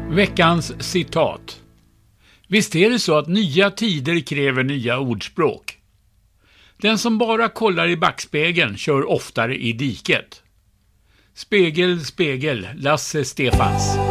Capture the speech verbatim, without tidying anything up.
Veckans citat. Visst är det så att nya tider kräver nya ordspråk. Den som bara kollar i backspegeln kör oftare i diket. Spegel, spegel, Lasse Stefans.